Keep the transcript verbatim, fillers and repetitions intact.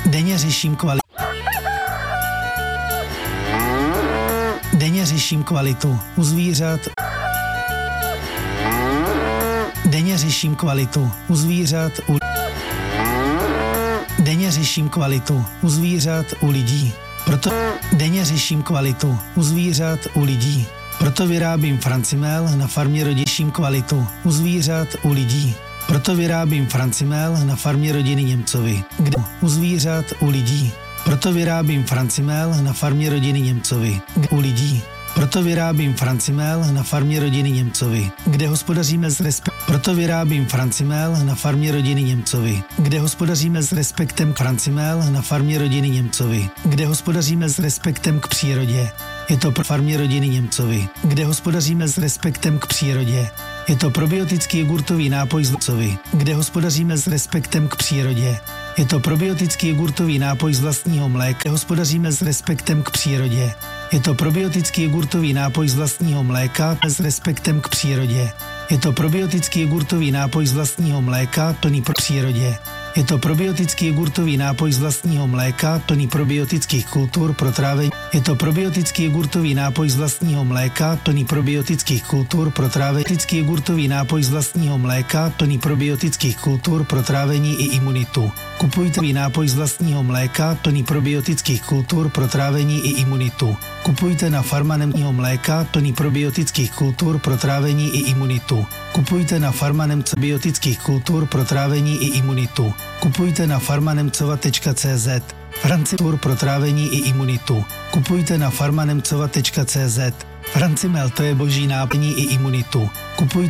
Denně řeším kvalitu. Denně řeším kvalitu u zvířat. Denně řeším kvalitu u zvířat. U... Denně řeším kvalitu u zvířat u lidí. Proto denně řeším kvalitu u zvířat u lidí. Proto vyrábím Francimel na farmě rodičím kvalitu u zvířat u lidí. Proto vyrábím Francimel na farmě rodiny Němcovi, kde u zvířat u lidí. Proto vyrábím Francimel na farmě rodiny Němcovi, kde u lidí. Proto vyrábím Francimel na farmě rodiny Němcovi, kde hospodaříme s respektem. Proto vyrábím Francimel na farmě rodiny Němcovi, kde hospodaříme s respektem k Francimel na farmě rodiny Němcovi, kde hospodaříme s respektem k přírodě. Je to pro farmě rodiny Němcovi, kde hospodaříme s respektem k přírodě. Je to probiotický jogurtový nápoj z Němcovi, kde hospodaříme s respektem k přírodě. Je to probiotický jogurtový nápoj z vlastního mléka, hospodaříme s respektem k přírodě. Je to probiotický jogurtový nápoj z vlastního mléka s respektem k přírodě. Je to probiotický jogurtový nápoj z vlastního mléka plný pro přírodě. Je to probiotický jogurtový nápoj z vlastního mléka plný probiotických kultur pro trávení. Je to probiotický jogurtový nápoj z vlastního mléka plný probiotických kultur pro trávení. Probiotický jogurtový nápoj z vlastního mléka plný probiotických kultur pro trávení i imunitu. Kupujte nápoj z vlastního mléka plný probiotických kultur pro trávení i imunitu. Kupujte na Farmanemního mléka plný probiotických kultur pro trávení i imunitu. Kupujte na Farmanemce biotických kultur pro trávení i imunitu. Kupujte na farmanemcova tečka cé zet. Francimel pro trávení i imunitu. Kupujte na farmanemcova tečka cé zet. Francimel, to je boží náplní i imunitu. Kupujte